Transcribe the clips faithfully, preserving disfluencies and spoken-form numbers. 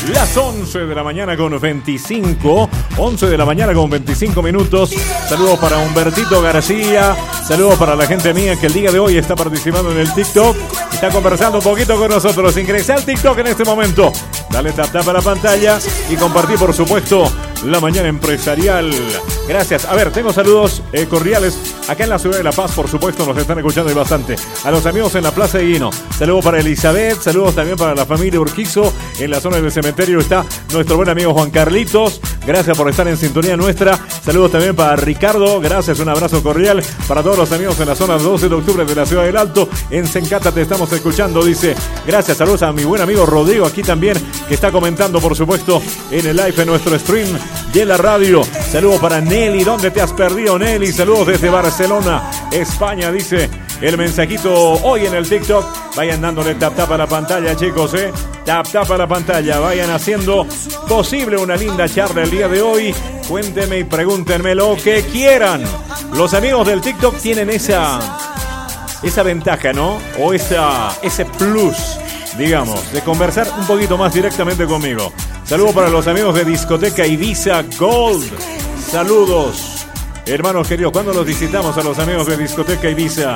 Las once de la mañana con veinticinco, once de la mañana con veinticinco minutos. Saludos para Humbertito García, saludos para la gente mía que el día de hoy está participando en el TikTok, está conversando un poquito con nosotros. Ingresa al TikTok en este momento, dale tap tap a la pantalla y compartí, por supuesto, la mañana empresarial. Gracias. A ver, tengo saludos eh, cordiales acá en la ciudad de La Paz, por supuesto, nos están escuchando y bastante. A los amigos en la Plaza de Guino, saludos para Elizabeth, saludos también para la familia Urquizo. En la zona del cementerio está nuestro buen amigo Juan Carlitos, gracias por estar en sintonía nuestra. Saludos también para Ricardo, gracias, un abrazo cordial para todos los amigos en la zona doce de octubre de la ciudad del Alto. En Sencata te estamos escuchando, dice. Gracias, saludos a mi buen amigo Rodrigo aquí también, que está comentando, por supuesto, en el live, en nuestro stream de la radio. Saludos para Nelly, ¿dónde te has perdido, Nelly? Saludos desde Barcelona, España, dice el mensajito hoy en el TikTok. Vayan dándole tap tap a la pantalla, chicos, eh. Tap tap a la pantalla, vayan haciendo posible una linda charla el día de hoy. Cuéntenme y pregúntenme lo que quieran. Los amigos del TikTok tienen esa esa ventaja, ¿no? O esa ese plus, digamos, de conversar un poquito más directamente conmigo. Saludos para los amigos de Discoteca Ibiza Gold. Saludos, hermanos queridos. ¿Cuándo los visitamos a los amigos de Discoteca Ibiza?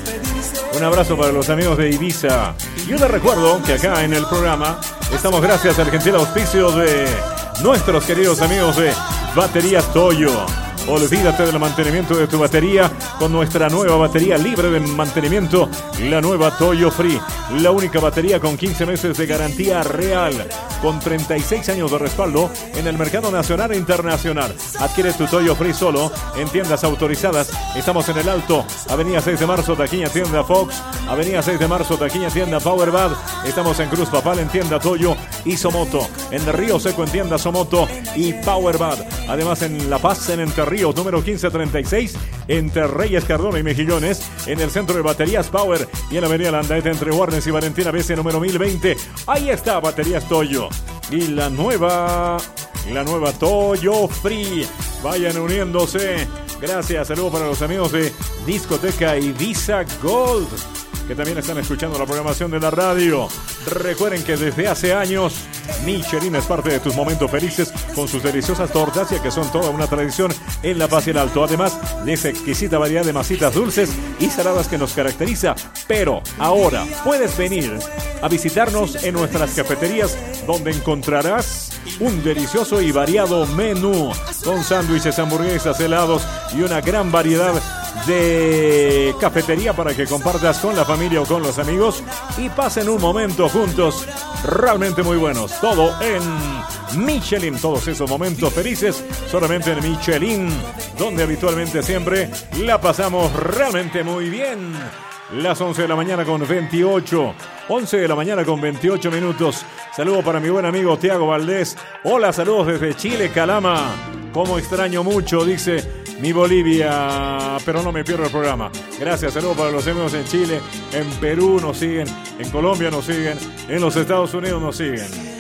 Un abrazo para los amigos de Ibiza. Yo les recuerdo que acá en el programa estamos gracias al gentil auspicio de nuestros queridos amigos de Baterías Toyo. Olvídate del mantenimiento de tu batería con nuestra nueva batería libre de mantenimiento, la nueva Toyo Free. La única batería con quince meses de garantía real, con treinta y seis años de respaldo en el mercado nacional e internacional. Adquiere tu Toyo Free solo en tiendas autorizadas. Estamos en el Alto, Avenida seis de marzo, taquilla tienda Fox, Avenida seis de marzo, taquilla tienda Powerbad. Estamos en Cruz Papal en tienda Toyo y Somoto, en Río Seco en tienda Somoto y Powerbad. Además en La Paz, en Entre Ríos, número quince treinta y seis, entre Reyes Cardona y Mejillones, en el centro de Baterías Power y en la avenida Landaeta entre Warnes y Valentina B C, número mil veinte. Ahí está Baterías Toyo y la nueva, la nueva Toyo Free. Vayan uniéndose. Gracias, saludos para los amigos de Discoteca Ibiza Gold, que también están escuchando la programación de la radio. Recuerden que desde hace años Michelin es parte de tus momentos felices con sus deliciosas tortas, ya que son toda una tradición en La Paz y el Alto. Además de esa exquisita variedad de masitas dulces y saladas que nos caracteriza. Pero ahora puedes venir a visitarnos en nuestras cafeterías, donde encontrarás un delicioso y variado menú con sándwiches, hamburguesas, helados y una gran variedad de cafetería para que compartas con la familia o con los amigos y pasen un momento juntos realmente muy buenos. Todo en Michelin, todos esos momentos felices solamente en Michelin, donde habitualmente siempre la pasamos realmente muy bien. Las once de la mañana con veintiocho, once de la mañana con veintiocho minutos. Saludo para mi buen amigo Tiago Valdés. Hola, saludos desde Chile, Calama. Como extraño mucho, dice mi Bolivia, pero no me pierdo el programa. Gracias, saludos para los amigos en Chile, en Perú nos siguen, en Colombia nos siguen, en los Estados Unidos nos siguen.